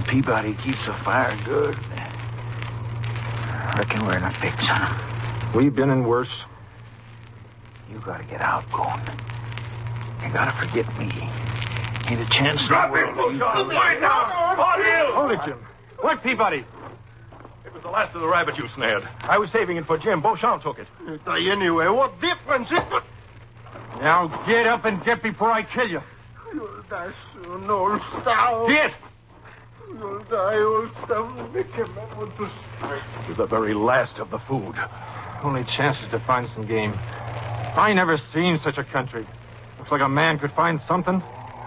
Peabody keeps the fire good. Reckon we're in a fix, huh? We've been in worse. You gotta get out, Boone. You gotta forget me. Ain't a chance in the Drop world. him, Beauchamp! Lie down! On you! Hold it, Jim. What, Peabody? It was the last of the rabbit you snared. I was saving it for Jim. Beauchamp took it. Anyway, what difference is it? Now get up and get before I kill you. You'll die soon, old stout. Get! You'll die, old stout. Make a man with the strength. It was the very last of the food. Only chance is to find some game. I never seen such a country. Looks like a man could find something.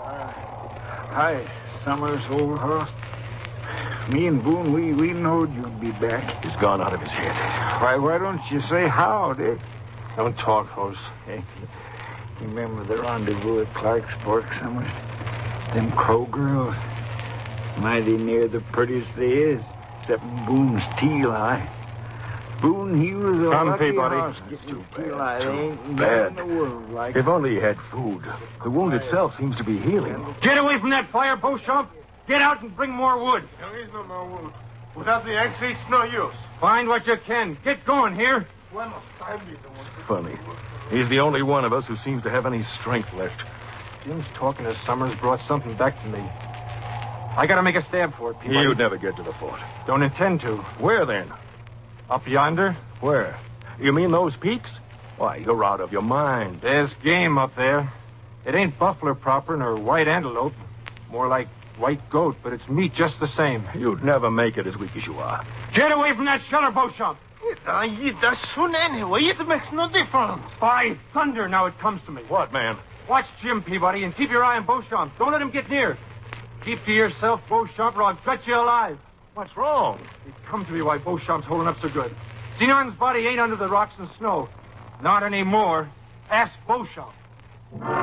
Hi, Summers, old horse. Me and Boone, we knowed you'd be back. He's gone out of his head. Why don't you say how, Dick? Don't talk, Hose. Hey, you remember the rendezvous at Clark's Fork, Summers? Them Crow girls. Mighty near the prettiest they is, except Boone's teal eye. Boone, he was a Come, lucky Peabody. horse. It's Getting too his teal bad, eye. There too ain't bad. nothing in the world like If only he had food. The wound itself seems to be healing. Get away from that fire, Beauchamp. Get out and bring more wood. There is no more wood. Without the axe, it's no use. Find what you can. Get going here. When must I be the one to... Funny. He's the only one of us who seems to have any strength left. Jim's talking to Summers brought something back to me. I gotta make a stab for it, Peabody. You'd never get to the fort. Don't intend to. Where then? Up yonder, Where? You mean those peaks? Why, you're out of your mind. there's game up there. It ain't buffalo proper nor white antelope. More like white goat, but it's meat just the same. You'd never make it as weak as you are. Get away from that shelter, Beauchamp. I eat that soon anyway. It makes no difference. By thunder, now it comes to me. What, man? Watch Jim, Peabody, and keep your eye on Beauchamp. Don't let him get near. Keep to yourself, Beauchamp, or I'll gut you alive. What's wrong? It come to me why Beauchamp's holding up so good. Zenon's body ain't under the rocks and snow. Not anymore. Ask Beauchamp.